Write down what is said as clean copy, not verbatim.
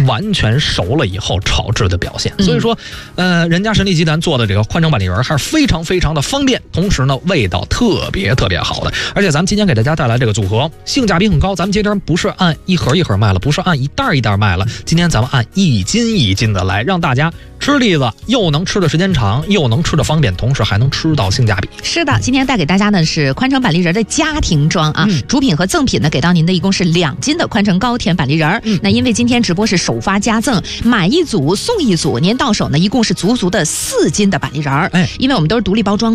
完全熟了以后炒制的表现。所以说，人家神力集团做的这个宽城板栗仁还是非常非常的方便，同时呢味道特别特别好的。而且咱们今天给大家带来这个组合，性价比很高。咱们今天不是按一盒一盒卖了，不是按一袋一袋卖了，今天咱们按一斤一斤的来，让大家吃栗子又能吃的时间长，又能吃的方便，同时还能吃到性价比。 是的，今天带给大家呢是宽城板栗仁的家庭装啊，主品和赠品呢给到您的一共是2斤的宽城高甜板栗仁。那因为今天直播是首发加赠，买一组送一组，您到手呢一共是足足的4斤的板栗仁。因为我们都是独立包装。